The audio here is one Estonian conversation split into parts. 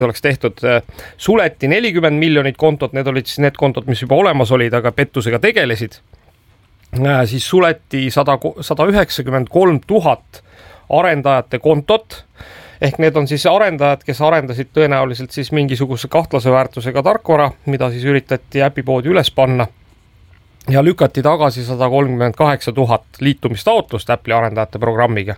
oleks tehtud, suleti 40 miljonit kontot, need olid siis need kontod, mis juba olemas olid, aga pettusega tegelesid. Siis suleti 193 000 arendajate kontot, ehk need on siis arendajad, kes arendasid tõenäoliselt siis mingisuguse kahtlase väärtusega tarkvara, mida siis üritati äpipoodi üles panna ja lükati tagasi 138 000 liitumistaotlust Apple'i arendajate programmiga.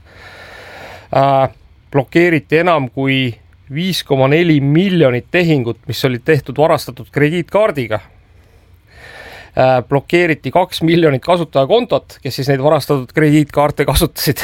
Blokeeriti enam kui 5,4 miljonit tehingut, mis olid tehtud varastatud krediitkaardiga. Blokeeriti 2 miljonit kasutajakontot, kes siis neid varastatud krediitkaarte kasutasid.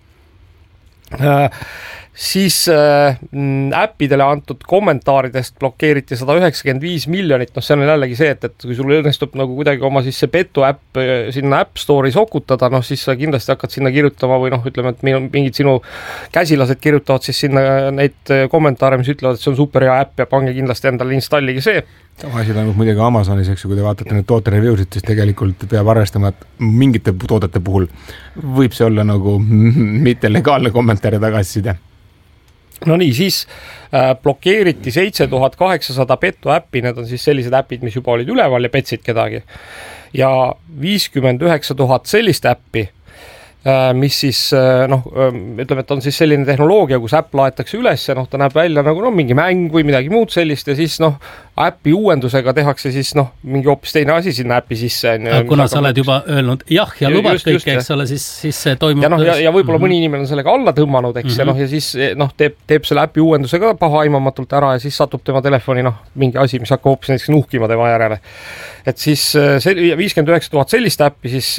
Siis äppidele antud kommentaaridest blokeeriti 195 miljonit, see on jällegi see, et kui sul õnnestub nagu kuidagi oma siis see petu äpp sinna App Store'i sokutada, siis sa kindlasti hakkad sinna kirjutama või ütleme, et mingid sinu käsilased kirjutavad siis sinna neid kommentaare, mis ütlevad, et see on super hea äpp ja pange kindlasti endale installige see. Asi toimub muidugi Amazonis, eks ju, kui te vaatate need toote reviewsid, siis tegelikult peab arvestama, et mingite toodete puhul võib see olla nagu mitte legaalne kommentaar ja tagasiside. No nii, siis blokeeriti 7800 petu äppi, need on siis sellised äpid, mis juba olid üleval ja petsid kedagi. Ja 59 000 sellist äppi, mis siis, ütleme, et on siis selline tehnoloogia, kus äpp laetakse üles ja ta näeb välja nagu mingi mäng või midagi muud sellist ja siis äppi uuendusega tehakse siis mingi hoopis teine asi sinna äppi sisse. Kuna sa oled juba öelnud jah ja lubad kõike, eks ole, siis see toimub. Ja võib-olla mõni inimene on sellega alla tõmmanud, eks, ja siis teeb selle äppi uuendusega pahaimamatult ära ja siis satub tema telefoni mingi asi, mis hakkab hoopis näiteks nuhkima tema järele. Et siis 59 000 sellist äppi siis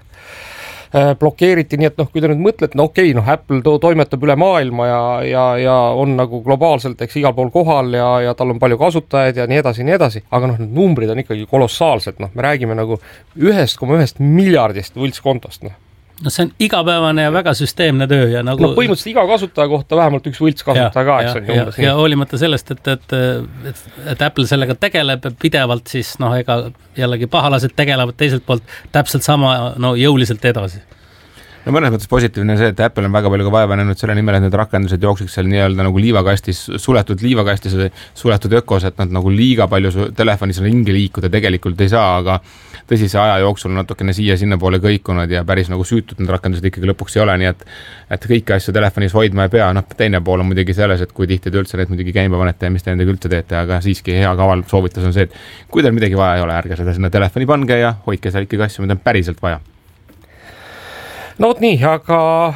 blokeeriti, nii et kui te nüüd mõtlete, Apple toimetab üle maailma ja on nagu globaalselt, eks igal pool kohal ja tal on palju kasutajaid ja nii edasi, aga need numbrid on ikkagi kolossaalsed, me räägime nagu 1,1 miljardist võltskontost. See on igapäevane ja väga süsteemne töö ja nagu põhimõtteliselt iga kasutaja kohta vähemalt üks võltskasutaja ka, eks on ja hoolimata sellest, et Apple sellega tegeleb pidevalt, siis ega jällegi pahalased tegelevad teiselt poolt täpselt sama jõuliselt edasi. No mõnes mõttes positiivne see, et Apple on väga palju ka vaeva näinud selle nimel, et need rakendused jooksiks seal nii-öelda nagu liivakastis, suletud ökos, et nad nagu liiga palju telefonis ringi liikuda tegelikult ei saa, aga tõsise aja jooksul natukene siia-sinna poole kõikunud ja päris nagu süütud need rakendused ikkagi lõpuks ei ole, nii et kõiki asju telefonis hoidma ei pea. Teine pool on muidugi selles, et kui tihti te üldse neid muidugi käima panete ja mis te endaga üldse teete, aga siiski hea kaval soovitus on see, et kui teil midagi vaja ei ole, ärge seda sinna telefoni pange ja hoidke seal ikkagi asju, mida on päriselt vaja. No nii, aga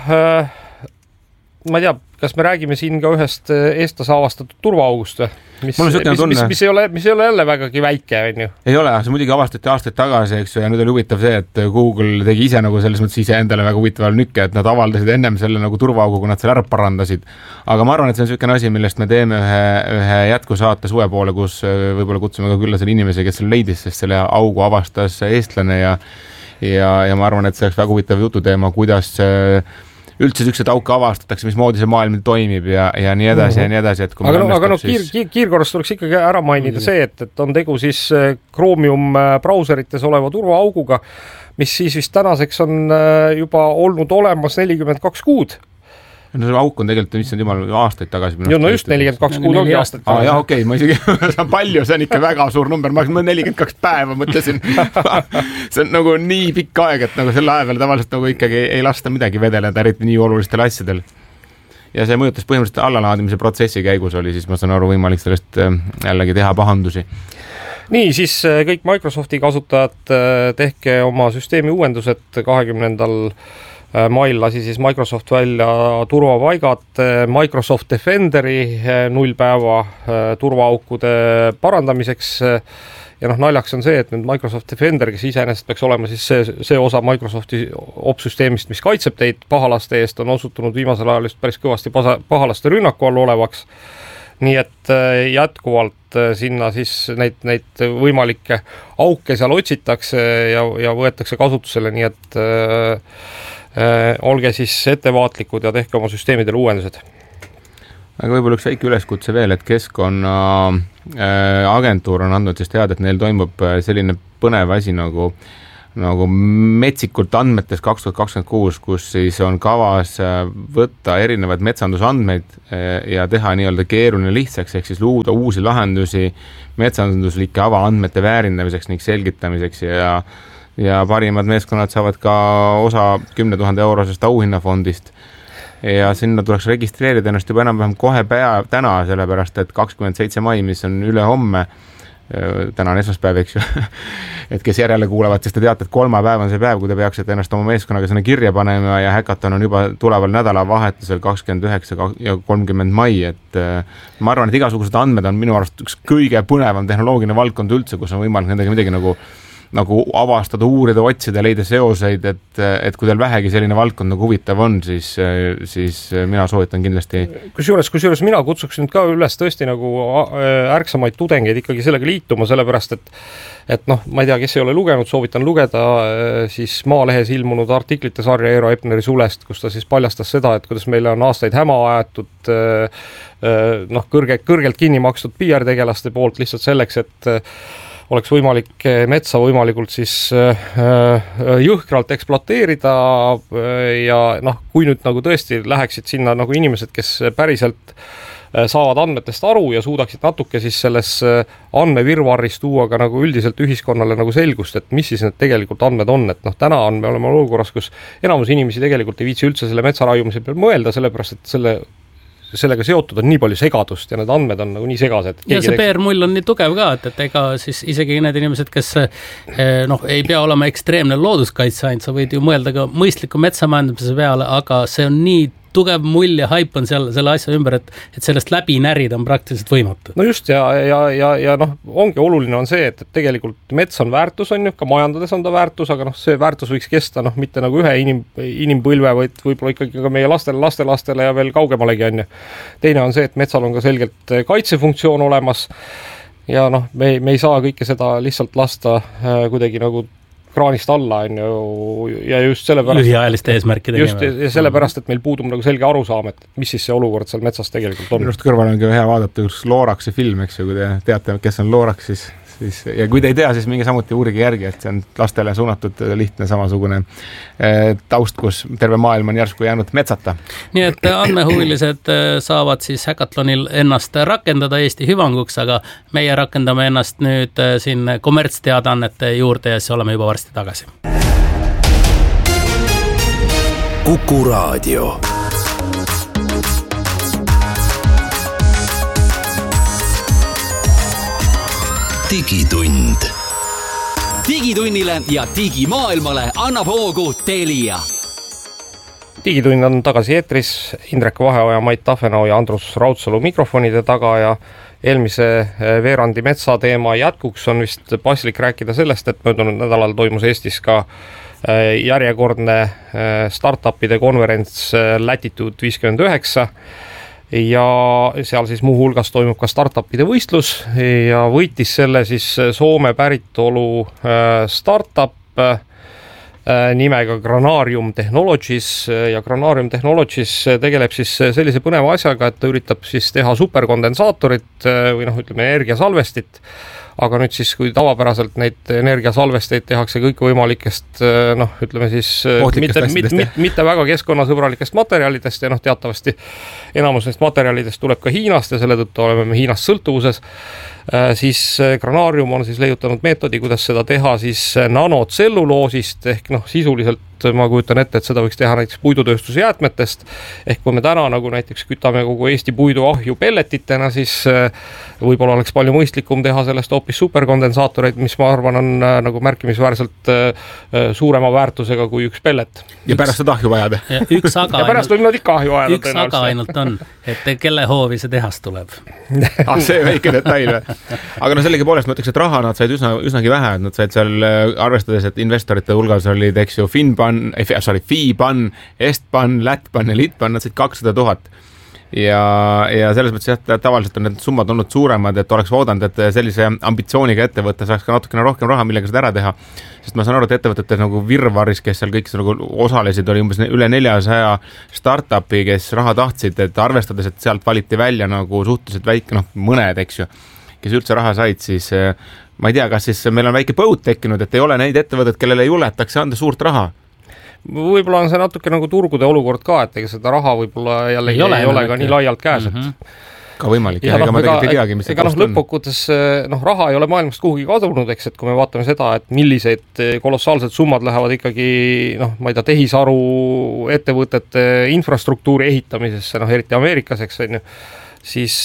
ma ei tea, kas me räägime siin ka ühest eestlase avastatud turvaaugust, mis ei ole jälle vägagi väike, on ju? Ei ole, see muidugi avastati aastaid tagasi, eks ju, ja nüüd oli huvitav see, et Google tegi ise nagu selles mõttes ise endale väga huvitaval nükke, et nad avaldasid ennem selle nagu turvaaugu, kui nad selle ära parandasid. Aga ma arvan, et see on selline asi, millest me teeme ühe jätkusaate suve poole, kus võib-olla kutsume ka külla selle inimese, kes selle leidis, sest selle augu avastas eestlane ja ma arvan, et see oleks väga huvitav jututeema, kuidas üldse sellised auke avastatakse, mismoodi see maailm toimib ja nii edasi ja nii edasi. Aga kiirkorras tuleks ikkagi ära mainida see, et on tegu siis Chromium brauserites oleva turvaauguga, mis siis vist tänaseks on juba olnud olemas 42 kuud. No see auk on tegelikult, mis on jumal aastaid tagasi. No just 42 kuud ongi aastaid tagasi. Jah, okei, ma isegi, see on palju, see on ikka väga suur number, ma 42 päeva mõtlesin. See on nagu nii pikk aeg, et nagu selle aja peale tavaliselt nagu ikkagi ei lasta midagi vedeleda, eriti nii olulistel asjadel. Ja see mõjutas põhimõtteliselt allalaadimise protsessi käigus oli, siis ma saan aru võimalik sellest jällegi teha pahandusi. Nii, siis kõik Microsofti kasutajad tehke oma süsteemi uuendused 20. mail lasi siis Microsoft välja turvapaigad Microsoft Defenderi 0 päeva turvaaukude parandamiseks ja naljaks on see, et nüüd Microsoft Defender, kes iseenesest peaks olema siis see osa Microsofti opsüsteemist, mis kaitseb teid pahalaste eest, on osutunud viimasel ajal just päris kõvasti pahalaste rünnaku all olevaks. Nii et jätkuvalt sinna siis neid võimalikke auke seal otsitakse ja võetakse kasutusele, nii et olge siis ettevaatlikud ja tehke oma süsteemidele uuendused. Aga võib-olla üks väike üleskutse veel, et Keskkonna agentuur on andnud siis teada, et neil toimub selline põnev asi nagu nagu metsikult andmetes 2026, kus siis on kavas võtta erinevaid metsandusandmeid ja teha nii-öelda keeruline lihtsaks, ehk siis luuda uusi lahendusi metsanduslike avaandmete väärindamiseks ning selgitamiseks ja parimad meeskonnad saavad ka osa 10 000 eurosest auhinnafondist. Ja sinna tuleks registreerida ennast juba enam-vähem kohe täna, sellepärast et 27. mai, mis on üle homme, täna on esmaspäev, eks ju, et kes järele kuulavad, sest te teate, et kolmapäev on see päev, kui te peaksite ennast oma meeskonnaga sinna kirja panema ja häkaton on juba tuleval nädalavahetusel 29. ja 30. mai, et ma arvan, et igasugused andmed on minu arust üks kõige põnevam tehnoloogiline valdkond üldse, kus on võimalik nendega midagi nagu avastada, uurida, otsida, leida seoseid, et kui teil vähegi selline valdkond nagu huvitav on, siis mina soovitan kindlasti. Kusjuures mina kutsuks nüüd ka üles tõesti nagu ärksamaid tudengeid ikkagi sellega liituma, sellepärast et noh, ma ei tea, kes ei ole lugenud, soovitan lugeda siis Maalehes ilmunud artiklite sarja Eero Epneri Sulest, kus ta siis paljastas seda, et kuidas meile on aastaid häma aetud noh, kõrgelt kinni makstud PR-tegelaste poolt lihtsalt selleks, et oleks võimalik metsa võimalikult siis jõhkralt ekspluateerida ja noh, kui nüüd nagu tõesti läheksid sinna nagu inimesed, kes päriselt saavad andmetest aru ja suudaksid natuke siis selles andmevirvarris tuua ka nagu üldiselt ühiskonnale nagu selgust, et mis siis need tegelikult andmed on, et noh, täna me oleme olukorras, kus enamus inimesi tegelikult ei viitsi üldse selle metsaraiumise peal mõelda, sellepärast et sellega seotud on nii palju segadust ja need andmed on nagu nii segased. Ja see PR-mull on nii tugev ka, et ega siis isegi need inimesed, kes noh, ei pea olema ekstreemne looduskaitse ainult, sa võid ju mõelda ka mõistliku metsamajandamise peale, aga see on nii tugev mull ja haip on seal selle asja ümber, et sellest läbi närida on praktiliselt võimatu. No just ja noh, ongi oluline on see, et tegelikult mets on väärtus, on ju, ka majandades on ta väärtus, aga noh, see väärtus võiks kesta noh, mitte nagu ühe inimpõlve, vaid võib-olla ikkagi ka meie lastelastele ja veel kaugemalegi on ju. Teine on see, et metsal on ka selgelt kaitsefunktsioon olemas ja noh, me ei saa kõike seda lihtsalt lasta kuidagi nagu kraanist alla on ju ja just sellepärast lühiajaliste eesmärkide just ja sellepärast, et meil puudub nagu selge arusaam, et mis siis see olukord seal metsas tegelikult on. Minust kõrval on ka hea vaadata üks Loraxi film, eks ju, kui te teate, kes on Lorax, siis ja kui te ei tea, siis minge samuti uurige järgi, et see on lastele suunatud lihtne samasugune taust, kus terve maailm on järsku jäänud metsata. Nii et andmehuvilised saavad siis Hackathonil ennast rakendada Eesti hüvanguks, aga meie rakendame ennast nüüd siin kommertsteadaannete juurde ja siis oleme juba varsti tagasi. Kuku Raadio. Digitund. Digitunnile ja digimaailmale annab hoogu Telia. Digitund on tagasi eetris, Indrek Vaheoja, Mait Tafenau ja Andrus Raudsalu mikrofonide taga ja eelmise veerandi metsateema jätkuks on vist paslik rääkida sellest, et möödunud nädalal toimus Eestis ka järjekordne startupide konverents Latitude 59 ja seal siis muu hulgas toimub ka startupide võistlus ja võitis selle siis Soome päritolu startup nimega Granarium Technologies ja Granarium Technologies tegeleb siis sellise põneva asjaga, et ta üritab siis teha superkondensaatorit või noh, ütleme energiasalvestit, aga nüüd siis, kui tavapäraselt neid energiasalvesteid tehakse kõikvõimalikest noh, ütleme siis mitte väga keskkonnasõbralikest materjalidest ja noh, teatavasti enamus neist materjalidest tuleb ka Hiinast ja selle tõttu oleme me Hiinast sõltuvuses, siis Granarium on siis leiutanud meetodi, kuidas seda teha siis nanotselluloosist ehk noh, sisuliselt ma kujutan ette, et seda võiks teha näiteks puidutööstuse jäätmetest, ehk kui me täna nagu näiteks kütame kogu Eesti puiduahju pelletitena, siis võib-olla oleks palju mõistlikum teha sellest hoopis superkondensaatoreid, mis ma arvan on nagu märkimisväärselt suurema väärtusega kui üks pellet. Ja pärast seda ahju vajada. Ja pärast võib nad ikka ahju vajada. Üks aga ainult on, et kelle hoovi see tehas tuleb. See väike detail. Aga no sellegi poolest ma ütleks, et raha nad said üsnagi vähe, et nad said seal arvestades, et investorite hulgas olid, eks ju, FIBAN, Estban, Lätban ja Litban, nad said 200 000. Ja selles mõttes jah, tavaliselt on need summad olnud suuremad, et oleks oodanud, et sellise ambitsiooniga ettevõtte saaks ka natukene rohkem raha, millega seda ära teha. Sest ma saan aru, et ettevõtete nagu virvaris, kes seal kõik nagu osalesid, oli umbes üle 400 startupi, kes raha tahtsid, et arvestades, et sealt valiti välja nagu suhteliselt väike, noh, mõned, eks ju, kes üldse raha said, siis ma ei tea, kas siis meil on väike põud tekkinud, et ei ole neid ettevõtteid, kellele juletakse anda suurt raha. Võib-olla on see natuke nagu turgude olukord ka, et ega seda raha võib-olla jällegi ei ole ka nii laialt käes, et ka võimalik, ega ma tegelikult ei teagi, mis see kost on. Lõppkokkutes raha ei ole maailmast kuhugi kadunud, eks, et kui me vaatame seda, et millised kolossaalsed summad lähevad ikkagi, ma ei tea, tehisaru ettevõtete infrastruktuuri ehitamisesse, eriti Ameerikas, eks on ju, siis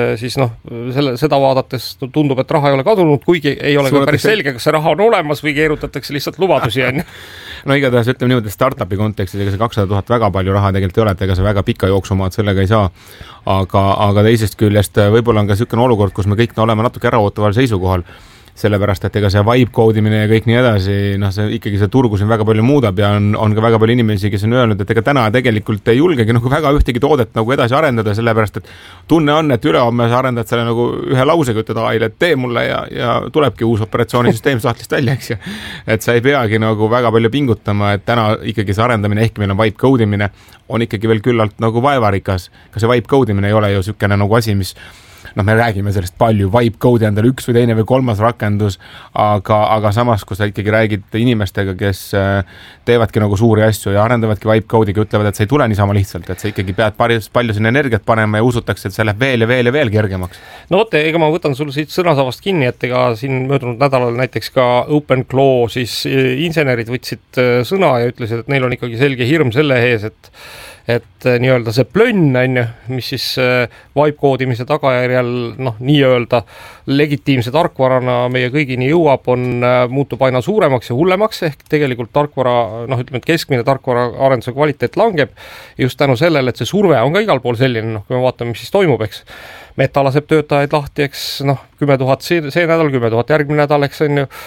seda vaadates tundub, et raha ei ole kadunud, kuigi ei ole ka päris selge, kas see raha on olemas või keerutatakse lihtsalt lubadusi, on ju. No igatahes ütleme niimoodi, startupi kontekstis, ega see 200 000 väga palju raha tegelikult ei ole, et ega see väga pika jooksumaad sellega ei saa, aga teisest küljest võib-olla on ka niisugune olukord, kus me kõik oleme natuke äraootaval seisukohal, sellepärast, et ega see vibe koodimine ja kõik nii edasi, see ikkagi see turgu siin väga palju muudab ja on ka väga palju inimesi, kes on öelnud, et ega täna tegelikult ei julgegi nagu väga ühtegi toodet nagu edasi arendada, sellepärast, et tunne on, et ülehomme sa arendad selle nagu ühe lausega, ütled AI-le, et tee mulle ja tulebki uus operatsioonisüsteem sahtlist välja, eks ju. Et sa ei peagi nagu väga palju pingutama, et täna ikkagi see arendamine, ehk meil on vibe koodimine, on ikkagi veel küllalt nagu vaevarikas. Ka see vibe koodimine ei ole ju niisugune nagu asi, mis me räägime sellest palju, vibe code endale üks või teine või kolmas rakendus, aga samas, kui sa ikkagi räägid inimestega, kes teevadki nagu suuri asju ja arendavadki vibe code'iga, ütlevad, et see ei tule niisama lihtsalt, et sa ikkagi pead palju sinna energiat panema ja usutakse, et see läheb veel ja veel ja veel kergemaks. No oot, ega ma võtan sul siit sõnasavast kinni, et ega siin möödunud nädalal näiteks ka OpenClaw siis insenerid võtsid sõna ja ütlesid, et neil on ikkagi selge hirm selle ees, et nii-öelda see plönn, mis siis vibe koodimise tagajärjel nii-öelda legitiimse tarkvarana meie kõigini jõuab, muutub aina suuremaks ja hullemaks, ehk tegelikult tarkvara, ütleme, et keskmine tarkvara arenduse kvaliteet langeb just tänu sellele, et see surve on ka igal pool selline, kui me vaatame, mis siis toimub, eks. Meta laseb töötajaid lahti, eks, 10 000 see nädal, 10 000 järgmine nädal, eks on ju,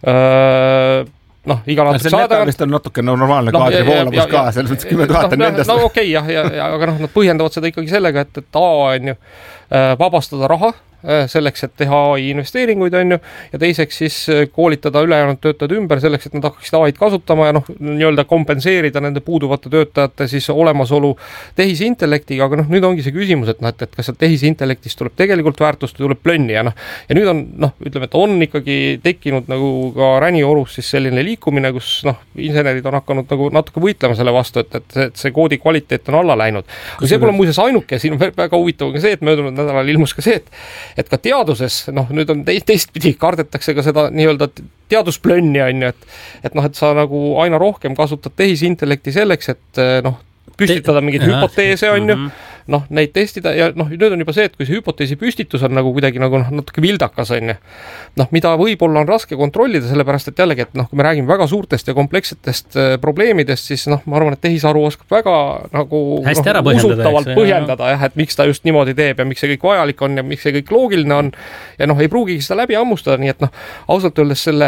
iga natuke saada. See vist on natuke normaalne kaadri voolavus ka, selles mõttes 10 000 on nendest. Okei, aga nad põhjendavad seda ikkagi sellega, et A on ju vabastada raha selleks, et teha AI investeeringuid, on ju, ja teiseks siis koolitada ülejäänud töötajad ümber selleks, et nad hakkaksid AI-d kasutama ja nii-öelda kompenseerida nende puuduvate töötajate siis olemasolu tehisintellektiga, aga nüüd ongi see küsimus, et kas seal tehisintellektist tuleb tegelikult väärtust või tuleb plönni ja nüüd on, ütleme, et on ikkagi tekkinud nagu ka räniorus siis selline liikumine, kus insenerid on hakanud nagu natuke võitlema selle vastu, et see koodi kvaliteet on alla läinud. Kui see pole muuseas ainuke, siin on väga huvitav ka see, et möödunud nädalal ilmus ka see, et ka teaduses, nüüd on teistpidi, kardetakse ka seda nii-öelda teadusplönni, on ju, et sa nagu aina rohkem kasutad tehisintellekti selleks, et püstitada mingeid hüpoteese, on ju, neid testida ja nüüd on juba see, et kui see hüpoteesi püstitus on nagu kuidagi nagu natuke vildakas, on ju, mida võib-olla on raske kontrollida, sellepärast et jällegi, et kui me räägime väga suurtest ja komplekssetest probleemidest, siis ma arvan, et tehisaru oskab väga nagu usutavalt põhjendada, et miks ta just niimoodi teeb ja miks see kõik vajalik on ja miks see kõik loogiline on ja ei pruugigi seda läbi hammustada, nii et ausalt öeldes selle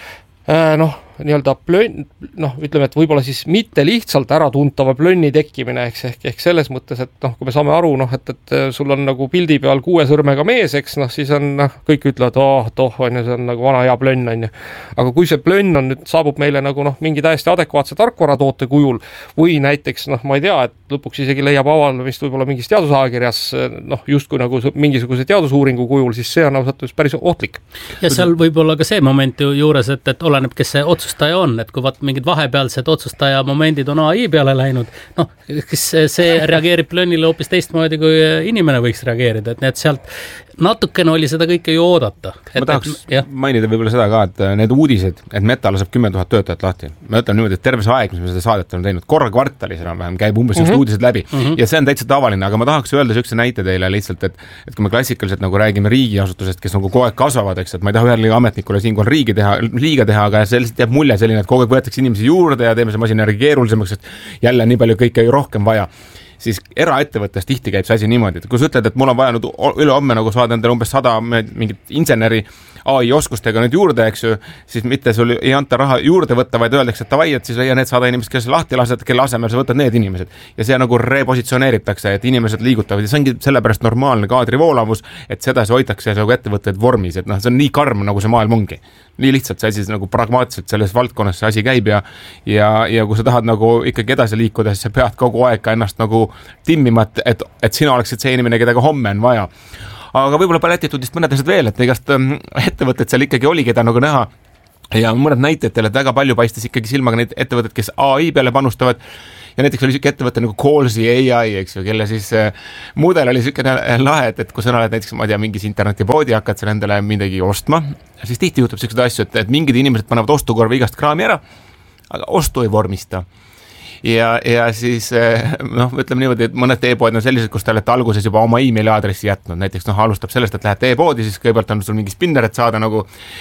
nii-öelda plönn, ütleme, et võib-olla siis mitte lihtsalt äratuntava plönni tekkimine, ehk selles mõttes, et kui me saame aru, et sul on nagu pildi peal 6 sõrmega mees, eks, siis on kõik ütlevad, on ju, see on nagu vana hea plönn, on ju. Aga kui see plönn on nüüd saabub meile nagu mingi täiesti adekvaatse tarkvaratoote kujul või näiteks, ma ei tea, et lõpuks isegi leiab avaldamist võib-olla mingis teadusajakirjas, justkui nagu mingisuguse teadusuuringu kujul, siis see on ausalt päris ohtlik. Ja seal võib olla ka see moment juures, et oleneb, kes see otsustaja on, et kui mingid vahepealsed otsustaja momendid on AI peale läinud, kes see reageerib plönnile hoopis teistmoodi, kui inimene võiks reageerida, et need sealt natukene oli seda kõike ju oodata. Ma tahaks mainida võib-olla seda ka, et need uudised, et Meta laseb 10 000 töötajat lahti. Ma ütlen niimoodi, et terve see aeg, mis me seda saadet on teinud, korra kvartalis enam-vähem käib umbes uudised läbi ja see on täitsa tavaline, aga ma tahaks öelda sellise näite teile lihtsalt, et kui me klassikaliselt nagu räägime riigiasutusest, kes nagu kogu aeg kasvavad, eks, et ma ei taha ühele ametnikule siinkohal liiga teha, aga see lihtsalt jääb mulje selline, et kogu aeg võetakse inimesi juurde ja teeme see masinärgi keerulisemaks, et jälle nii palju kõike ju rohkem vaja. Siis eraettevõttes tihti käib see asi niimoodi, et kui sa ütled, et mul on vaja nüüd ülehomme nagu saada endale umbes 100 mingit inseneri AI oskustega nüüd juurde, eks ju, siis mitte sul ei anta raha juurde võtta, vaid öeldakse, et davai, et siis leia need 100 inimesed, kes lahti lased, kelle asemel sa võtad need inimesed. Ja see nagu repositsioneeritakse, et inimesed liigutavad ja see ongi sellepärast normaalne kaadrivoolavus, et seda see hoitakse nagu ettevõtteid vormis, et see on nii karm, nagu see maailm ongi. Nii lihtsalt see asi nagu pragmaatiliselt selles valdkonnas see asi käib ja kui sa tahad nagu ikkagi edasi liikuda, siis sa pead kogu aeg ennast nagu timmima, et sina oleksid see inimene, keda ka homme on vaja. aga võib-olla Platitude'ist mõned asjad veel, et igast ettevõtted seal ikkagi oli, keda nagu näha ja mõned näited teile, et väga palju paistis ikkagi silmaga neid ettevõtted, kes AI peale panustavad ja näiteks oli siuke ettevõte nagu Callsy AI, eks ju, kelle siis mudel oli siuke lahe, et kui sa oled näiteks, ma ei tea, mingis internetipoodi, hakkad seal endale midagi ostma, siis tihti juhtub siukseid asju, et mingid inimesed panevad ostukorvi igast kraami ära, aga ostu ei vormista. Ja siis ütleme niimoodi, et mõned e-pood on sellised, kus te olete alguses juba oma emaili aadressi jätnud, näiteks alustab sellest, et lähed e-poodi, siis kõigepealt on sul mingi spinner, et saada nagu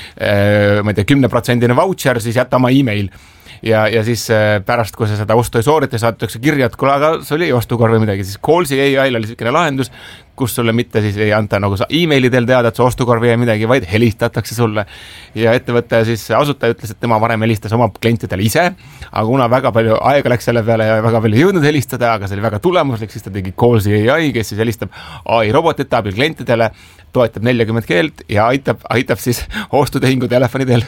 ma ei tea, 10% voucher, siis jätta oma email ja siis pärast, kui sa seda ostu ei soorita, saadetakse kirja, et kuule, aga see oli ostukorv või midagi, siis Callsy AI-l oli selline lahendus, kus sulle mitte siis ei anta nagu sa emailidel teada, et su ostukorvi ei midagi, vaid helistatakse sulle. Ja ettevõtte siis asutaja ütles, et tema varem helistas oma klientidele ise, aga kuna väga palju aega läks selle peale ja väga palju jõudnud helistada, aga see oli väga tulemuslik, siis ta tegi Callsy AI, kes siis helistab AI robotite abil klientidele, toetab 40 keelt ja aitab siis ostutehingu telefonidel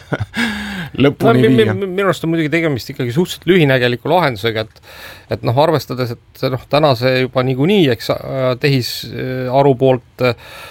lõpuni viia. Minu arust on muidugi tegemist ikkagi suhteliselt lühinägeliku lahendusega, et arvestades, et täna see juba niikuinii, eks tehisaru poolt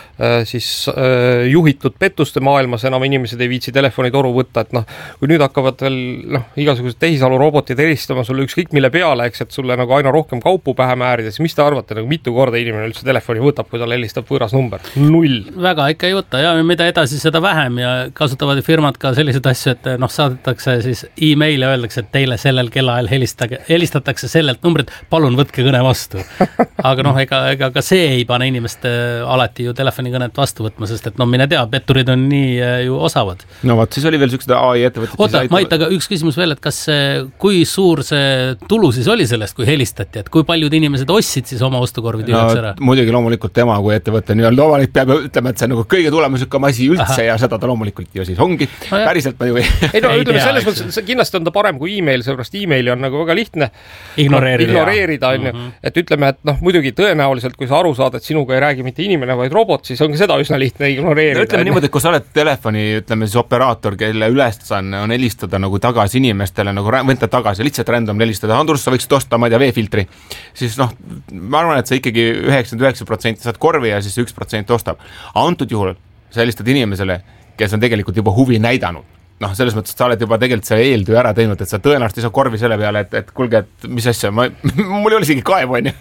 siis juhitud pettuste maailmas enam inimesed ei viitsi telefonitoru võtta, et kui nüüd hakkavad veel igasugused tehisalu robotid helistama sulle ükskõik mille peale, eks, et sulle nagu aina rohkem kaupu pähe määrida, siis mis te arvate, nagu mitu korda inimene üldse telefoni võtab, kui tal helistab võõras number? 0. Väga ikka ei võta ja mida edasi, seda vähem ja kasutavad firmad ka selliseid asju, et saadetakse siis e-mail ja öeldakse, et teile sellel kellaajal helistatakse sellelt numbrit, palun võtke kõne vastu. Aga ega ka see ei pane inimeste alati ju telefoni kõnet vastu võtma, sest et mine tea, petturid on nii ju osavad. No võt, siis oli veel sellised AI ettevõtted. Oota, Mait, aga üks küsimus veel, et kas kui suur see tulu siis oli sellest, kui helistati, et kui paljud inimesed ostsid siis oma ostukorvid üheks ära? Muidugi loomulikult tema kui ettevõtte nii-öelda omanik peab ütlema, et see on nagu kõige tulemuslikam asi üldse ja seda ta loomulikult ju siis ongi. Päriselt ma ju ütleme selles mõttes, kindlasti on ta parem kui e-mail, sellepärast e-maili on nagu väga lihtne ignoreerida on ju. Et ütleme, et muidugi tõenäoliselt, kui sa aru saad, et sinuga ei räägi mitte inimene, vaid robot, siis ongi seda üsna lihtne ignoreerida. Ütleme niimoodi, et kui sa oled telefoni, ütleme siis operaator, kelle ülesanne on helistada nagu tagasi inimestele, nagu võtta tagasi, lihtsalt random helistada, Andrus, sa võiksid osta, ma ei tea, veefiltri, siis ma arvan, et sa ikkagi 99% saad korvi ja siis 1% ostab. Antud juhul sa helistad inimesele, kes on tegelikult juba huvi näidanud. Selles mõttes, et sa oled juba tegelikult see eeltöö ära teinud, et sa tõenäoliselt ei saa korvi selle peale, et kuulge, et mis asja, mul ei ole isegi kaevu, on ju.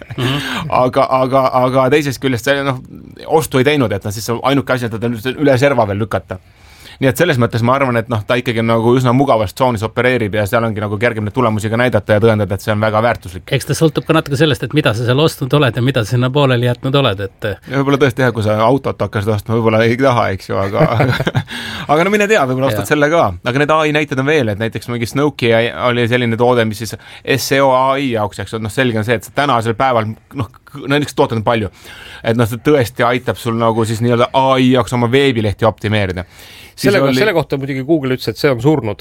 Aga teisest küljest see ostu ei teinud, et siis ainuke asi, et ta üle serva veel lükata. Nii et selles mõttes ma arvan, et ta ikkagi nagu üsna mugavast tsoonis opereerib ja seal ongi nagu kergem neid tulemusi ka näidata ja tõendada, et see on väga väärtuslik. Eks ta sõltub ka natuke sellest, et mida sa seal ostnud oled ja mida sa sinna pooleli jätnud oled, et ja võib-olla tõesti jah, kui sa autot hakkasid ostma, võib-olla ei taha, eks ju, aga mine tea, võib-olla ostad selle ka. Aga need AI näited on veel, et näiteks mingi Snowki oli selline toode, mis siis SEO AI jaoks, eks selge on see, et tänasel päeval näiteks tooted on palju, et see tõesti aitab sul nagu siis nii-öelda AI jaoks oma veebilehti optimeerida. Selle kohta muidugi Google ütles, et see on surnud.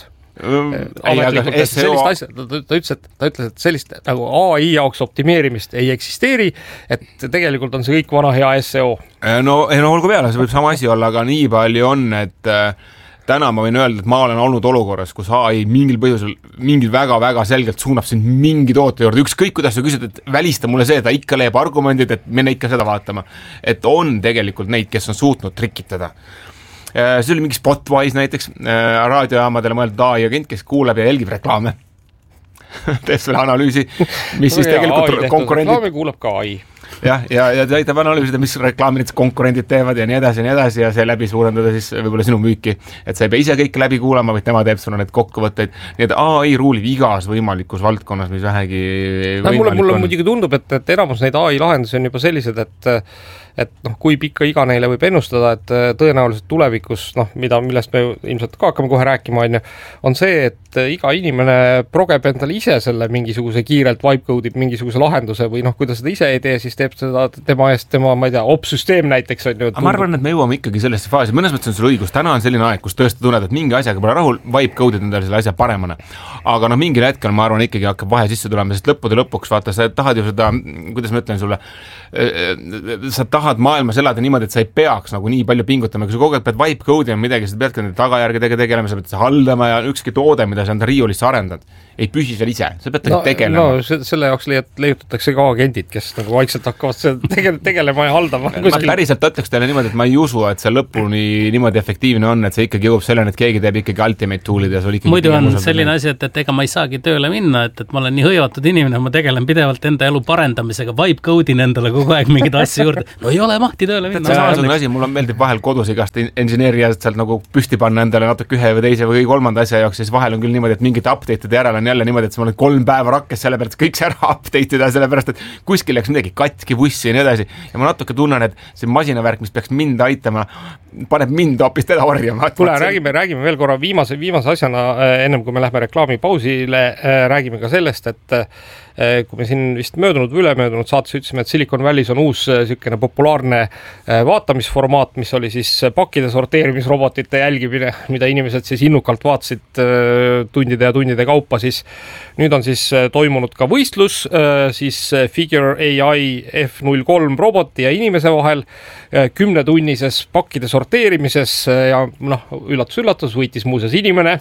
Ta ütles, et sellist nagu AI jaoks optimeerimist ei eksisteeri, et tegelikult on see kõik vana hea SEO. No olgu peale, see võib sama asi olla, aga nii palju on, et täna ma võin öelda, et ma olen olnud olukorras, kus AI mingil põhjusel, mingil väga-väga selgelt suunab sind mingi toote juurde, ükskõik kuidas sa küsid, et välista mulle see, ta ikka leiab argumendid, et minna ikka seda vaatama. Et on tegelikult neid, kes on suutnud trikitada. See oli mingi Spotwise näiteks, raadiojaamadele mõeldud AI-agent, kes kuuleb ja jälgib reklaame. Teeb selle analüüsi, mis siis tegelikult konkurendid... Reklaami kuuleb ka AI. Ja ta aitab analüüsida, mis reklaamid konkurendid teevad ja nii edasi ja see läbi suurendada siis võib-olla sinu müüki. Et sa ei pea ise kõike läbi kuulama, vaid tema teeb sulle need kokkuvõtteid. Nii et AI ruulib igas võimalikus valdkonnas, mis vähegi võimalik mulle muidugi tundub, et enamus neid AI lahendusi on juba sellised, et kui pikka iga neile võib ennustada, et tõenäoliselt tulevikus, millest me ilmselt ka hakkame kohe rääkima, on see, et iga inimene progeb endale ise selle mingisuguse kiirelt wipecode'ib mingisuguse lahenduse või kui ta seda ise ei tee, siis teeb seda tema eest ma ei tea, op-süsteem näiteks on ju. Ma arvan, et me jõuame ikkagi sellesse faasi, mõnes mõttes on sul õigus, täna on selline aeg, kus tõesti tunned, et mingi asjaga pole rahul, wipecode'id endale selle asja paremana. Aga mingil hetkel ma arvan ikkagi hakkab vahe sisse tulema, sest lõppude lõpuks vaata, sa tahad ju seda, kuidas ma ütlen sulle, sa tahad tahad maailmas elada niimoodi, et sa ei peaks nagu nii palju pingutama, kui sa kogu aeg pead vibe code'ima midagi, sa peadki nende tagajärgedega tegelema, sa pead haldama ja ükski toode, mida sa enda riiulisse arendad, ei püsi seal ise, sa pead tegelema. Selle jaoks leiutatakse ka agendid, kes nagu vaikselt hakkavad tegelema ja haldama. Ma päriselt ütleks teile niimoodi, et ma ei usu, et see lõpuni niimoodi efektiivne on, et see ikkagi jõuab selleni, et keegi teeb ikkagi ultimate toolid ja see oli ikkagi... Muidu on selline asi, et ega ma ei saagi tööle minna, et ma olen nii hõivatud inimene, ma tegelen pidevalt enda elu parendamisega, vibe code'in endale kogu aeg mingid asja juurde. No ei ole mahti tööle minna. See on asi, mul on meeldib vahel kodus igast inseneeriast sealt nagu püsti panna endale natuke ühe või teise või kolmanda asja jaoks, siis vahel on küll niimoodi, et mingite update'ide järel on jälle niimoodi, et ma olen 3 päeva rakkes selle pealt, kõik see ära update'ida, sellepärast, et kuskil läks midagi katki, bussi ja nii edasi. Ja ma natuke tunnen, et see masinavärk, mis peaks mind aitama, paneb mind hoopis teda orjama. Kuule, räägime veel korra viimase asjana, ennem kui me lähme reklaamipausile, räägime ka sellest, et kui me siin vist möödunud või ülemöödunud saates ütlesime, et Silicon Valley's on uus sükene populaarne vaatamisformaat, mis oli siis pakkide sorteerimisrobotite jälgimine, mida inimesed siis innukalt vaatasid tundide ja tundide kaupa, siis nüüd on siis toimunud ka võistlus siis Figure AI F03 roboti ja inimese vahel 10-tunnises pakkide sorteerimises ja üllatus, võitis muuseas inimene.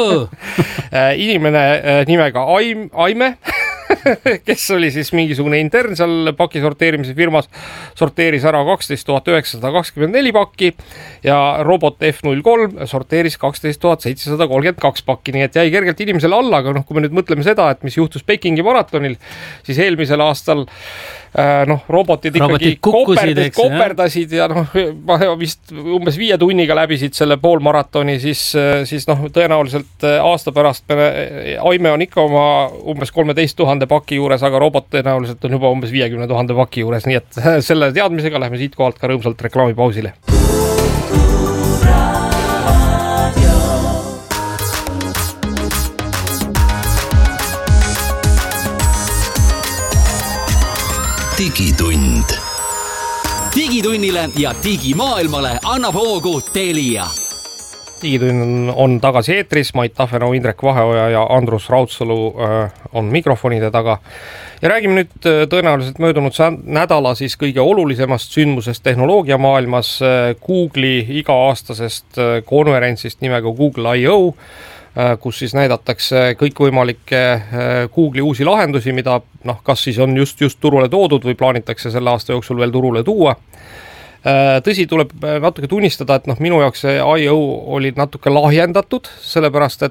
Inimene nimega Aime, kes oli siis mingisugune intern seal paki sorteerimise firmas, sorteeris ära 12 924 pakki ja robot F03 sorteeris 12 732 pakki, nii et jäi kergelt inimesele alla, aga kui me nüüd mõtleme seda, et mis juhtus Pekingi maratonil, siis eelmisel aastal robotid ikkagi koperdasid ja vist umbes 5 tunniga läbisid selle poolmaratoni, siis tõenäoliselt aasta pärast Aime on ikka oma umbes 13 000 paki juures, aga robot tõenäoliselt on juba umbes 50 000 paki juures, nii et selle teadmisega lähme siit kohalt ka rõõmsalt reklaamipausile. Digitund. Digitunnile ja digimaailmale annab hoogu Telia. Digitund on tagasi eetris, Mait Tafenau, Indrek Vaheoja ja Andrus Raudsalu on mikrofonide taga. Ja räägime nüüd tõenäoliselt möödunud nädala siis kõige olulisemast sündmusest tehnoloogia maailmas, Google'i iga-aastasest konverentsist nimega Google I.O., kus siis näidatakse kõikvõimalikke Google'i uusi lahendusi, mida kas siis on just turule toodud või plaanitakse selle aasta jooksul veel turule tuua. Tõsi, tuleb natuke tunnistada, et minu jaoks see I.O. oli natuke lahjendatud, sellepärast,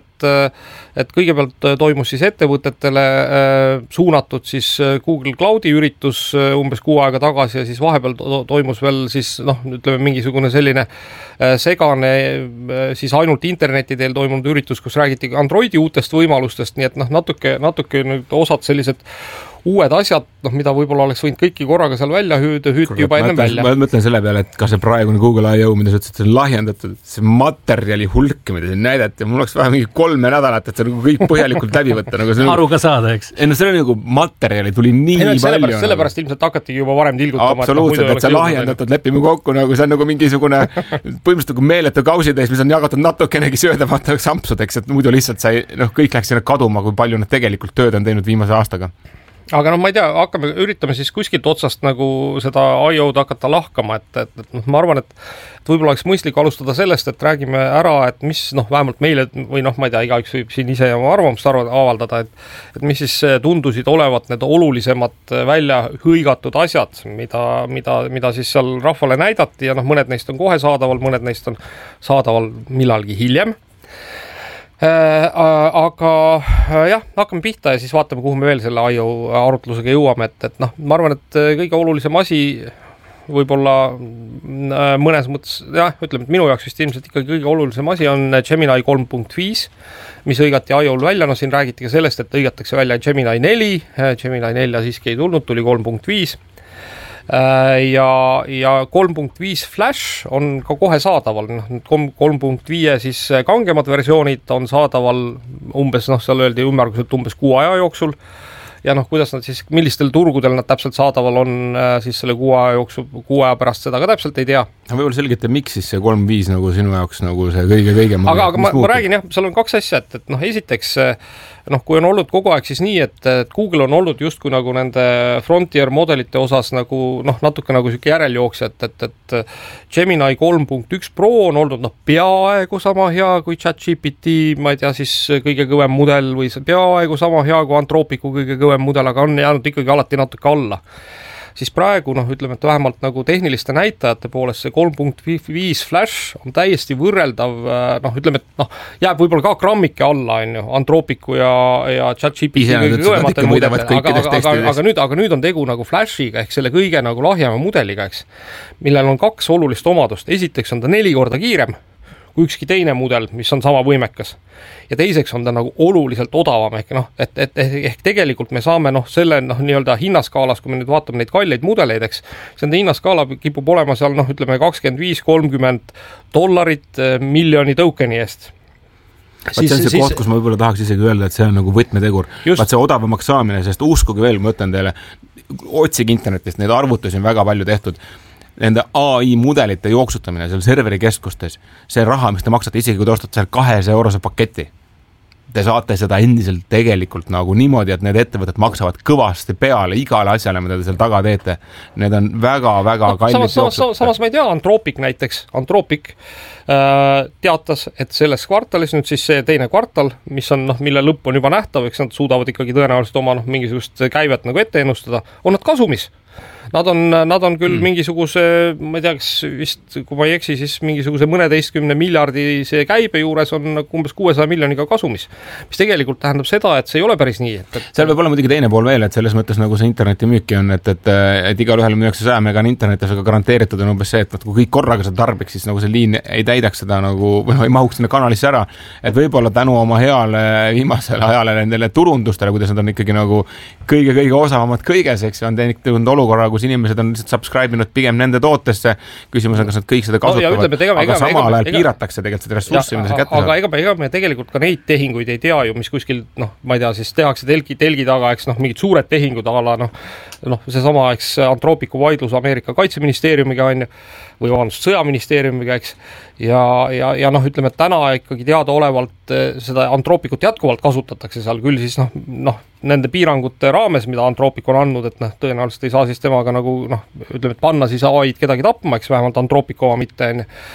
et kõigepealt toimus siis ettevõtetele suunatud siis Google Cloudi üritus umbes 6 aega tagasi ja siis vahepeal toimus veel siis ütleme mingisugune selline segane siis ainult interneti teel toimunud üritus, kus räägiti Androidi uutest võimalustest, nii et natuke nüüd osad sellised uued asjad, mida võib-olla oleks võinud kõiki korraga seal välja hüüdi juba ennem välja. Ma mõtlen selle peale, et ka see praegune Google I.O., mida sa ütlesid, see on lahjendatud, see materjali hulk, mida siin näidati, mul oleks vaja mingi 3 nädalat, et see kõik põhjalikult läbi võtta. Aru ka saada, eks? See on nagu materjali tuli nii palju. Sellepärast ilmselt hakatigi juba varem tilgutama. Absoluutselt, et see lahjendatud lepime kokku, see on nagu mingisugune põhimõtteliselt nagu meeletu kausitäis, mis on jagatud natukenegi söödavata sampsudeks, et muidu lihtsalt sai, kõik läks sinna kaduma, kui palju nad tegelikult tööd on teinud viimase aastaga. Aga ma ei tea, üritame siis kuskilt otsast nagu seda I.O.'d hakata lahkama, et ma arvan, et võib-olla oleks mõistlik alustada sellest, et räägime ära, et mis vähemalt meile või ma ei tea, igaüks võib siin ise oma arvamust avaldada, et mis siis tundusid olevat need olulisemad välja hõigatud asjad, mida siis seal rahvale näidati ja mõned neist on kohe saadaval, mõned neist on saadaval millalgi hiljem. Aga jah, hakkame pihta ja siis vaatame, kuhu me veel selle I.O. arutlusega jõuame, et ma arvan, et kõige olulisem asi võib-olla mõnes mõttes, ütleme, et minu jaoks vist ilmselt ikkagi kõige olulisem asi on Gemini 3.5, mis õigati I.O.l välja, siin räägiti ka sellest, et õigatakse välja Gemini 4, Gemini 4 siiski ei tulnud, tuli 3.5. Ja 3.5 Flash on ka kohe saadaval, 3.5 siis kangemad versioonid on saadaval umbes, seal öeldi ümmarguselt umbes 6 aja jooksul ja noh, kuidas nad siis, millistel turgudel nad täpselt saadaval on siis selle 6 aja pärast, seda ka täpselt ei tea. Võib-olla selgite, miks siis see 3.5 nagu sinu jaoks nagu see kõige aga ma räägin jah, seal on 2 asja, et noh, esiteks noh, kui on olnud kogu aeg siis nii, et Google on olnud justkui nagu nende Frontier modelite osas nagu noh, natuke nagu siuke järeljooksja, et Gemini 3.1 Pro on olnud noh, peaaegu sama hea kui ChatGPT, ma ei tea siis kõige kõvem mudel või peaaegu sama hea kui Anthropicu kõige kõvem mudel, aga on jäänud ikkagi alati natuke alla. Siis praegu noh, ütleme, et vähemalt nagu tehniliste näitajate poolest see 3.5 Flash on täiesti võrreldav, noh, ütleme, et noh, jääb võib-olla ka grammike alla, on ju, Anthropicu ja ChatGPT kõige kõvematel mudelil, aga nüüd on tegu nagu Flashiga ehk selle kõige nagu lahjema mudeliga, eks, millel on 2 olulist omadust. Esiteks on ta 4 korda kiirem kui ükski teine mudel, mis on sama võimekas. Ja teiseks on ta nagu oluliselt odavam, ehk noh, ehk tegelikult me saame noh, selle noh, nii-öelda hinnaskaalas, kui me nüüd vaatame neid kalleid mudeleid, eks, see hinnaskaala kipub olema seal noh, ütleme $25-30 miljoni tokeni eest. See on see koht, kus ma võib-olla tahaks isegi öelda, et see on nagu võtmetegur. Vaat see odavamaks saamine, sest uskuge veel, ma ütlen teile, otsige internetist, neid arvutusi on väga palju tehtud. Nende AI mudelite jooksutamine seal serveri keskustes, see raha, mis te maksate, isegi kui te ostate seal 200 eurose paketi, te saate seda endiselt tegelikult nagu niimoodi, et need ettevõtted maksavad kõvasti peale igale asjale, mida te seal taga teete. Need on väga-väga kallid jooksutada. Samas ma ei tea, Anthropic näiteks, Anthropic teatas, et selles kvartalis nüüd siis see teine kvartal, mis on noh, mille lõpp on juba nähtav, eks nad suudavad ikkagi tõenäoliselt oma noh, mingisugust käivet nagu ette ennustada, on nad kasumis. Nad on küll mingisuguse, ma ei tea, kas vist, kui ma ei eksi, siis mingisuguse mõneteistkümne miljardi see käibe juures on umbes 600 miljoniga kasumis, mis tegelikult tähendab seda, et see ei ole päris nii. Seal võib olla muidugi teine pool veel, et selles mõttes nagu see interneti müüki on, et igal ühel müüakse 100 mega internetis, aga garanteeritud on umbes see, et kui kõik korraga seda tarbiks, siis nagu see liin ei täidaks seda nagu, või ei mahuks sinna kanalisse ära, et võib-olla tänu oma heale viimasele ajale nendele turundustele, kuidas nad on ikkagi nagu kõige osavamad kõiges, eks on teinud olukorra, kus inimesed on lihtsalt subscribe-inud pigem nende tootesse. Küsimus on, kas nad kõik seda kasutavad, aga samal ajal piiratakse tegelikult seda ressurssi, mida see kätte saab. Aga ega me tegelikult ka neid tehinguid ei tea ju, mis kuskil, noh, ma ei tea, siis tehakse telgi taga, eks noh, mingid suured tehingud ala, noh, see sama, eks Anthropicu vaidlus Ameerika kaitseministeeriumiga on ju, või vabandust, sõjaministeeriumiga, eks, ja noh, ütleme, et täna ikkagi teadaolevalt seda Anthropicut jätkuvalt kasutatakse seal küll siis noh, nende piirangute raames, mida Anthropic on andnud, et noh, tõenäoliselt ei saa siis temaga nagu noh, ütleme, et panna siis AI-d kedagi tapma, eks vähemalt Anthropic oma mitte,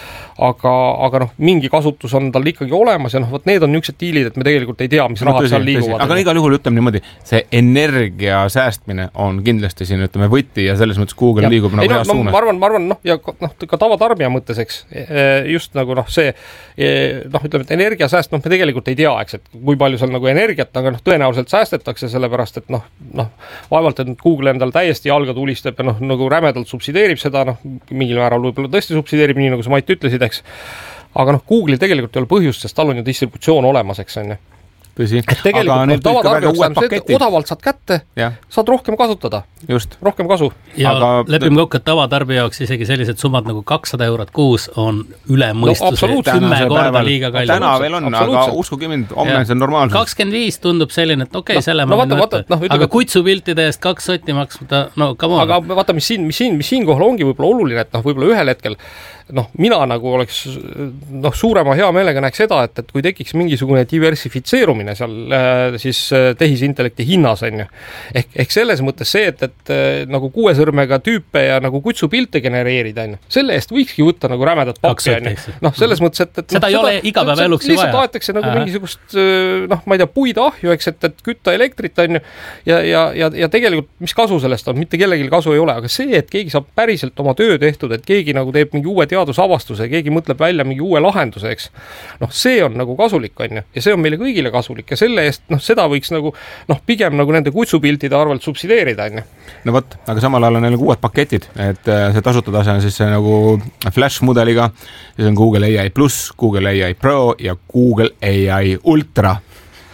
aga noh, mingi kasutus on tal ikkagi olemas ja noh, võt need on niisugused diilid, et me tegelikult ei tea, mis rahad seal liiguvad. Aga igal juhul ütleme niimoodi, see energia säästmine on kindlasti siin, ütleme, võti ja selles mõttes Google liigub nagu heas suunas. Ma arvan, noh, ja noh, ka tavatarbija mõttes, eks, just nagu noh, see, noh, ütleme, et energia sääst, noh, me tegelikult ei tea, eks, et kui palju seal nagu energiat, aga noh, tõenäoliselt säästetakse sellepärast, et noh, vaevalt, et Google endal täiesti jalga tulistab ja noh, nagu rämedalt subsideerib seda, noh, mingil määral võib-olla tõesti subsideerib, nii nagu sa Mait ütlesid, eks. Aga noh, Google'il tegelikult ei ole põhjust, sest tal on ju distributsioon olemas, eks on ju. Tõsi, aga neil kõik väga uued paketid. Odavalt saad kätte, saad rohkem kasutada. Just. Rohkem kasu. Ja lepime kokku, et tavatarbija jaoks isegi sellised summad nagu 200 eurot kuus on üle mõistuse. 10 korda liiga kalli. Täna veel on, aga uskuge mind, homme see on normaalsus. 25 tundub selline, et okei, selle ma võin võtta. Aga kutsupiltide eest 2 sotti maksmata, no come on. Aga vaata, mis siin kohal ongi võib-olla oluline, et noh, võib-olla ühel hetkel noh, mina nagu oleks noh, suurema hea meelega näeks seda, et kui tekiks mingisugune diversifitseerumine seal siis tehisintellekti hinnas on ju. Ehk selles mõttes see, et nagu 6 sõrmega tüüpe ja nagu kutsupilte genereerida on ju. Selle eest võikski võtta nagu rämedat pakki on ju. Noh, selles mõttes, et seda ei ole igapäeva eluks ju vaja. Lihtsalt aetakse nagu mingisugust noh, ma ei tea, puidahju, eks, et kütta elektrit on ju. Ja tegelikult, mis kasu sellest on? Mitte kellelgi kasu ei ole, aga see, et keegi saab päriselt oma töö tehtud, et keegi nagu teeb mingi uue teadusavastuse, keegi mõtleb välja mingi uue lahenduse, eks. Noh, see on nagu kasulik on ju. Ja see on meile kõigile kasulik ja selle eest, noh, seda võiks nagu, noh, pigem nagu nende kutsupiltide arvelt subsideerida, on ju. No võt, aga samal ajal on neil uued paketid, et see tasuta tase on siis see nagu Flash mudeliga, siis on Google AI+, Google AI Pro ja Google AI Ultra.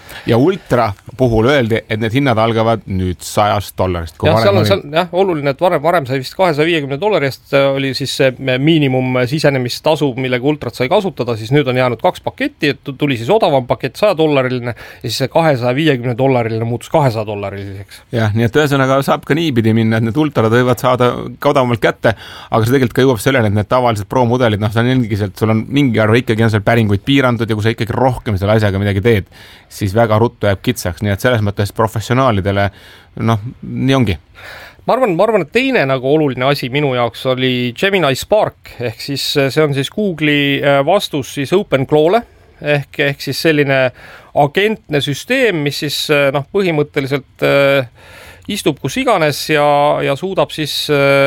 ja Ultra puhul öeldi, et need hinnad algavad nüüd $100. Jah, oluline, et varem sai vist $250 eest oli siis see miinimum sisenemistasu, millega Ultrat sai kasutada, siis nüüd on jäänud 2 paketti, et tuli siis odavam pakett $100 ja siis see $250 muutus $200. Jah, nii et ühesõnaga saab ka niipidi minna, et need Ultrad võivad saada odavamalt kätte, aga see tegelikult ka jõuab sellele, et need tavalised Pro-mudelid, see on endiselt, sul on mingi arv ikkagi on seal päringuid piirandud ja kui sa ikkagi rohkem selle asjaga midagi teed, siis väga ruttu jääb kitsaks, nii et selles mõttes professionaalidele, nii ongi. Ma arvan, et teine nagu oluline asi minu jaoks oli Gemini Spark, ehk siis see on siis Google'i vastus siis OpenClaw'le, ehk siis selline agentne süsteem, mis siis põhimõtteliselt istub kus iganes ja suudab siis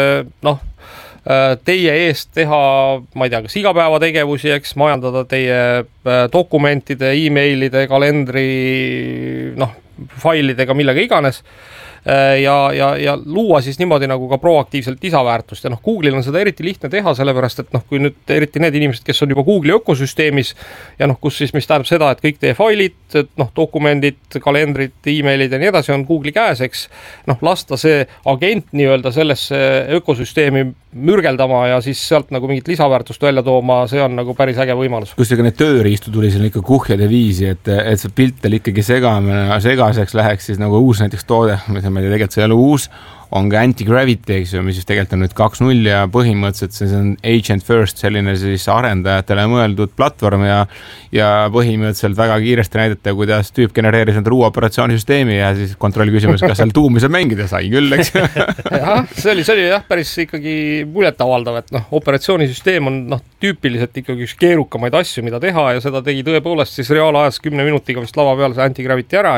teie eest teha, ma ei tea, kas igapäevategevusi, eks, majandada teie dokumentide, e-mailide, kalendri, failidega, millega iganes ja luua siis niimoodi nagu ka proaktiivselt lisaväärtust ja Google'il on seda eriti lihtne teha, sellepärast et kui nüüd eriti need inimesed, kes on juba Google'i ökosüsteemis ja kus siis, mis tähendab seda, et kõik teie failid, dokumendid, kalendrid, e-mailid ja nii edasi on Google'i käes, eks, lasta see agent nii-öelda sellesse ökosüsteemi mürgeldama ja siis sealt nagu mingit lisaväärtust välja tooma, see on nagu päris äge võimalus. Kus need tööriistu tuli seal ikka kuhjade viisi, et see piltel ikkagi segaseks läheks siis nagu uus näiteks toode, ma ei tea, tegelikult see ei ole uus, on ka Anti-Gravity, eks ju, mis just tegelikult on nüüd 2.0 ja põhimõtteliselt see on Agent First, selline siis arendajatele mõeldud platvorm ja põhimõtteliselt väga kiiresti näidata, kuidas tüüp genereeris enda uue operatsioonisüsteemi ja siis kontrolli küsimus, kas seal tuumi saab mängida, sai küll, eks. See oli jah, päris ikkagi muljetavaldav, et operatsioonisüsteem on tüüpiliselt ikkagi üks keerukamaid asju, mida teha ja seda tegi tõepoolest siis reaalajas 10 minutiga vist lava peal see Anti-Gravity ära,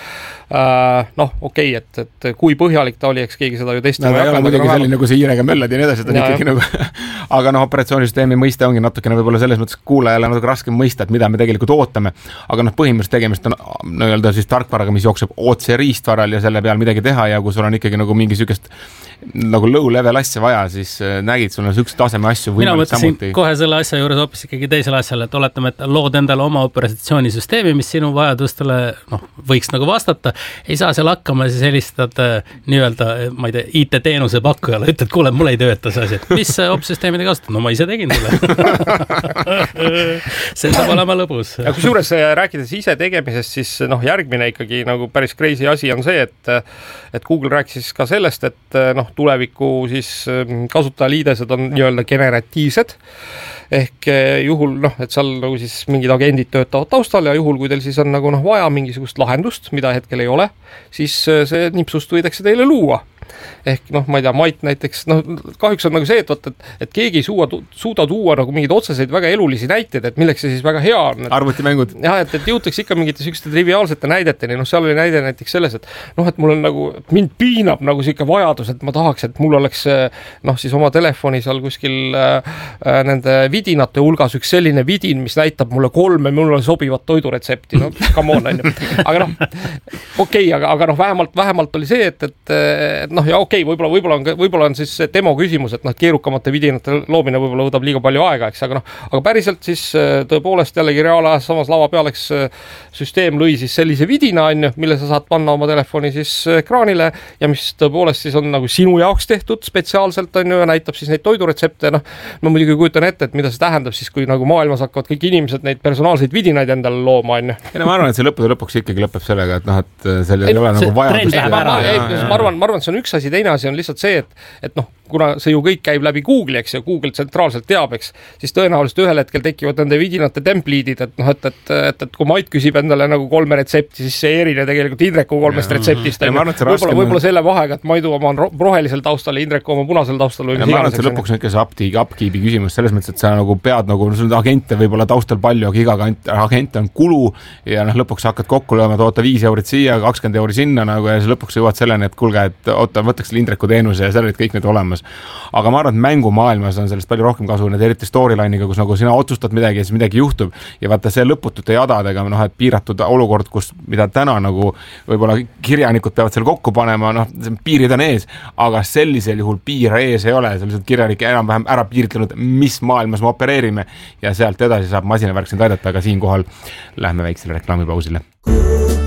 okei, et kui põhjalik ta oli, eks keegi seda ju testima ei ole muidugi selline, nagu see hiirega möllad ja nii edasi, ikkagi nagu aga operatsioonisüsteemi mõiste ongi natukene võib-olla selles mõttes kuulajale natuke raskem mõista, et mida me tegelikult ootame, aga põhimõtteliselt tegemist on nii-öelda siis tarkvaraga, mis jookseb otse riistvaral ja selle peal midagi teha ja kui sul on ikkagi nagu mingi sükest nagu low level asja vaja, siis nägid, sul on sükse taseme asju võimalik samuti. Mina mõtlesin kohe selle asja juures hoopis ikkagi teisele asjale, et oletame, et lood endale oma operatsioonisüsteemi, mis sinu vajadustele võiks nagu vastata, ei saa seal hakkama, siis helistad nii-öelda, ma ei tea, IT-teenuse pakkujale, ütled, kuule, mul ei tööta see asi, et mis opsüsteemide kasutad? No ma ise tegin sulle. See saab olema lõbus. Ja kusjuures rääkides ise tegemisest, siis järgmine ikkagi nagu päris crazy asi on see, et Google rääkis ka sellest, et tuleviku siis kasutajaliidesed on nii-öelda generatiivsed ehk juhul, et seal nagu siis mingid agendid töötavad taustal ja juhul, kui teil siis on nagu vaja mingisugust lahendust, mida hetkel ei ole, siis see nipsust võidakse teile luua. Ehk ma ei tea, Mait näiteks, kahjuks on nagu see, et keegi ei suuda tuua nagu mingeid otseseid väga elulisi näiteid, et milleks see siis väga hea on. Arvutimängud. Jah, et jõutaks ikka mingite sükeste triviaalsete näideteni, seal oli näide näiteks selles, et mul on nagu, mind piinab nagu siuke vajadus, et ma tahaks, et mul oleks siis oma telefoni seal kuskil nende vidinate hulgas üks selline vidin, mis näitab mulle 3 mulle sobivat toiduretsepti, come on, aga okei, aga vähemalt oli see, et ja okei, võib-olla on siis demo küsimus, et keerukamate vidinate loomine võib-olla võtab liiga palju aega, eks, aga päriselt siis tõepoolest jällegi reaalajas samas lava peal, eks süsteem lõi siis sellise vidina, mille sa saad panna oma telefoni siis ekraanile ja mis tõepoolest siis on nagu sinu jaoks tehtud spetsiaalselt, ja näitab siis neid toiduretsepte, ma muidugi kujutan ette, et mida see tähendab siis, kui nagu maailmas hakkavad kõik inimesed neid personaalseid vidinaid endale looma, ma arvan, et see lõpuks ikkagi lõpeb sellega, et seal ei ole nagu vajadust. Ma arvan, see on üks asi, teine asi on lihtsalt see, et kuna see ju kõik käib läbi Google'i, eks, ja Google tsentraalselt teab, eks, siis tõenäoliselt ühel hetkel tekivad nende vidinate templiidid, et kui Mait küsib endale nagu 3 retsepti, siis see ei erine tegelikult Indreku 3 retseptist. Võib-olla selle vahega, et Maidu oma on rohelisel taustal ja Indreku oma punasel taustal. Ma arvan, et see lõpuks on ikka see upkeep'i küsimus, selles mõttes, et sa nagu pead nagu, sul on agente võib-olla taustal palju, aga iga agent on kulu ja lõpuks hakkad kokku lööma, toota 5 eurot siia, 20 euri sinna nagu, ja siis lõpuks jõuad selleni, et kuulge, et võtaks selle Indreku teenuse ja seal olid kõik need olemas. Aga ma arvan, et mängumaailmas on sellest palju rohkem kasu, need eriti storyline'iga, kus nagu sina otsustad midagi ja siis midagi juhtub ja vaata see lõputute jadadega, et piiratud olukord, kus mida täna nagu võib-olla kirjanikud peavad seal kokku panema, piirid on ees, aga sellisel juhul piire ees ei ole, sellised kirjanik enam-vähem ära piiritlenud, mis maailmas me opereerime ja sealt edasi saab masinavärk sind aidata, aga siinkohal lähme väiksele reklaamipausile.